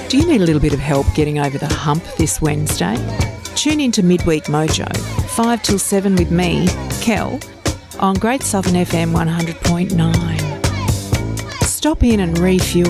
Do you need a little bit of help getting over the hump this Wednesday? Tune in to Midweek Mojo, 5 till 7 with me, Kel, on Great Southern FM 100.9. Stop in and refuel